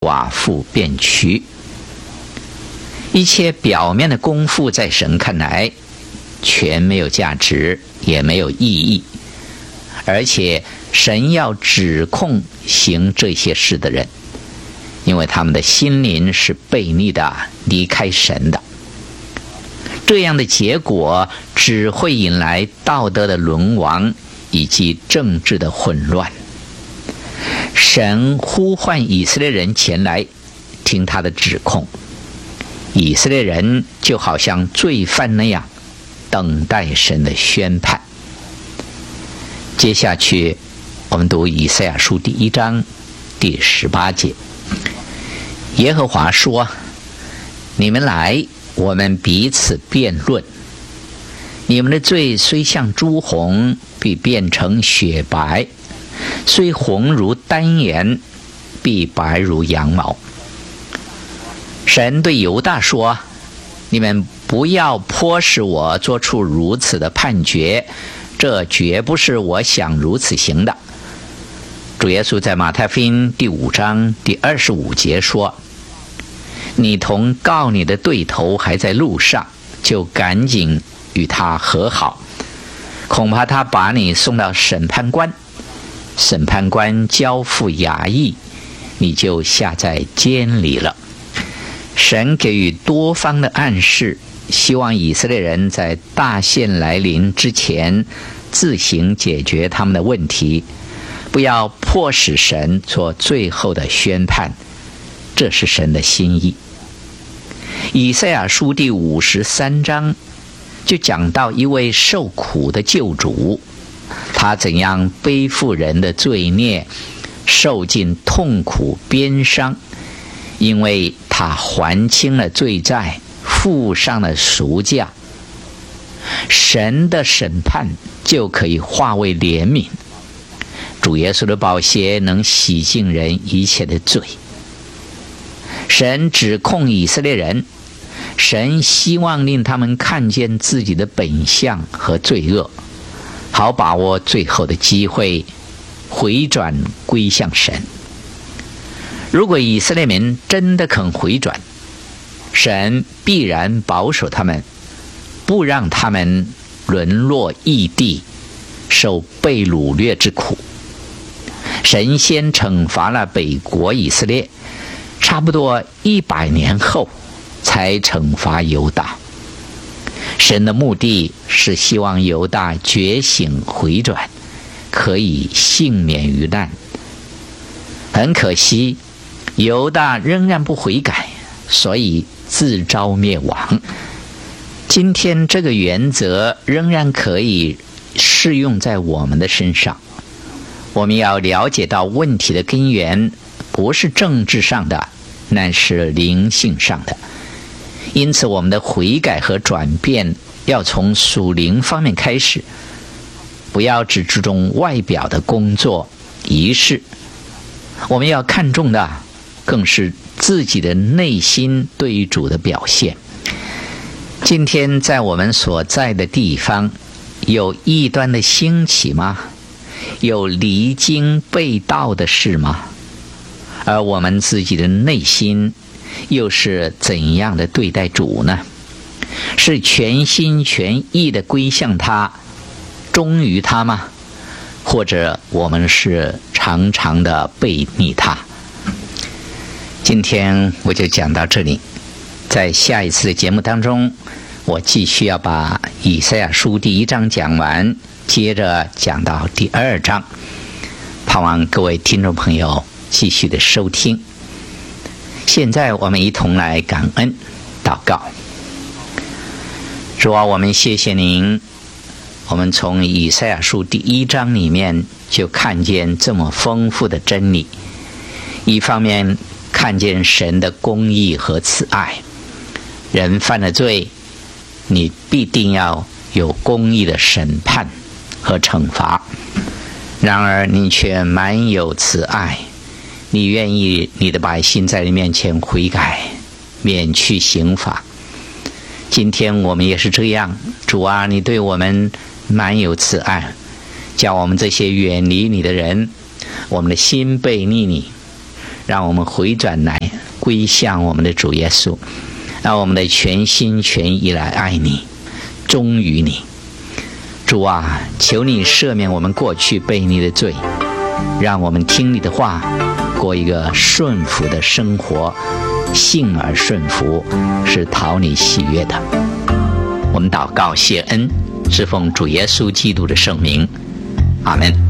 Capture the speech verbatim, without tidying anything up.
寡妇便娶。一切表面的功夫在神看来全没有价值，也没有意义，而且神要指控行这些事的人，因为他们的心灵是悖逆的，离开神的。这样的结果只会引来道德的沦亡以及政治的混乱。神呼唤以色列人前来听他的指控，以色列人就好像罪犯那样等待神的宣判。接下去我们读以赛亚书第一章第十八节，耶和华说：你们来，我们彼此辩论。你们的罪虽像朱红，必变成雪白；虽红如丹颜，必白如羊毛。神对犹大说：你们不要迫使我做出如此的判决，这绝不是我想如此行的。主耶稣在马太福音第五章第二十五节说：你同告你的对头还在路上，就赶紧与他和好，恐怕他把你送到审判官，审判官交付衙役，你就下在监里了。神给予多方的暗示，希望以色列人在大限来临之前自行解决他们的问题，不要迫使神做最后的宣判，这是神的心意。以赛亚书第五十三章就讲到一位受苦的救主，他怎样背负人的罪孽，受尽痛苦鞭伤，因为他还清了罪债，付上了赎价。神的审判就可以化为怜悯，主耶稣的宝血能洗净人一切的罪。神指控以色列人，神希望令他们看见自己的本相和罪恶，好把握最后的机会，回转归向神。如果以色列民真的肯回转，神必然保守他们，不让他们沦落异地，受被掳掠之苦。神先惩罚了北国以色列，差不多一百年后才惩罚犹大。神的目的是希望犹大觉醒回转，可以幸免于难。很可惜，犹大仍然不悔改，所以自招灭亡。今天这个原则仍然可以适用在我们的身上。我们要了解到问题的根源不是政治上的，乃是灵性上的。因此我们的悔改和转变要从属灵方面开始，不要只注重外表的工作仪式，我们要看重的更是自己的内心对于主的表现。今天在我们所在的地方，有异端的兴起吗？有离经背道的事吗？而我们自己的内心又是怎样的对待主呢？是全心全意的归向他，忠于他吗？或者我们是常常的背逆他？今天我就讲到这里，在下一次的节目当中，我继续要把以赛亚书第一章讲完，接着讲到第二章，盼望各位听众朋友继续的收听。现在我们一同来感恩祷告。主啊，我们谢谢您，我们从以赛亚书第一章里面就看见这么丰富的真理。一方面看见神的公义和慈爱，人犯了罪，你必定要有公义的审判和惩罚。然而你却满有慈爱，你愿意你的百姓在你面前悔改，免去刑罚。今天我们也是这样，主啊，你对我们满有慈爱，叫我们这些远离你的人，我们的心背逆你，让我们回转来归向我们的主耶稣，让我们的全心全意来爱你，忠于你。主啊，求你赦免我们过去悖逆的罪，让我们听你的话，过一个顺服的生活，信而顺服，是讨你喜悦的。我们祷告谢恩，是奉主耶稣基督的圣名，阿们。